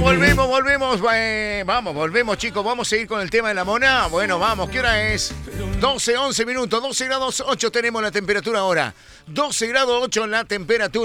volvemos. Volvemos, chicos. Vamos a seguir con el tema de la mona. Bueno, vamos. ¿Qué hora es? 12, 11 minutos. 12 grados 8 tenemos la temperatura ahora. 12 grados 8 la temperatura.